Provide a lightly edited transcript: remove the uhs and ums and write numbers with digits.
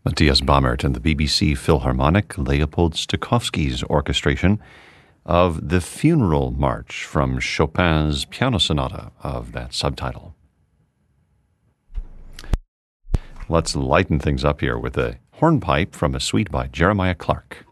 Matthias Bammert and the BBC Philharmonic, Leopold Stokowski's orchestration of the Funeral March from Chopin's Piano Sonata of that subtitle. Let's lighten things up here with a hornpipe from a suite by Jeremiah Clark.